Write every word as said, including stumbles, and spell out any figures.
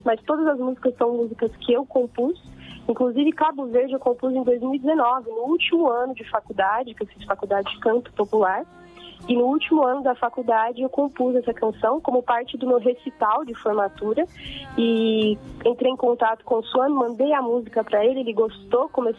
mas todas as músicas são músicas que eu compus. Inclusive, Cabo Verde eu compus em dois mil e dezenove, no último ano de faculdade, que eu fiz faculdade de canto popular. E no último ano da faculdade eu compus essa canção como parte do meu recital de formatura. E entrei em contato com o Suano, mandei a música para ele, ele gostou, começou